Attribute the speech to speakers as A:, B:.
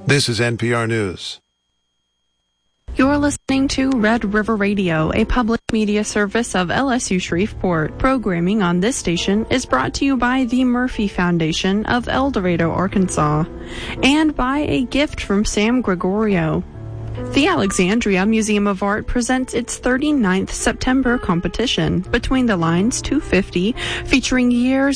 A: This is NPR News.
B: You're listening to Red River Radio, a public media service of LSU Shreveport. Programming on this station is brought to you by the Murphy Foundation of El Dorado, Arkansas, and by a gift from Sam Gregorio. The Alexandria Museum of Art presents its 39th September competition, Between the Lines 250, featuring years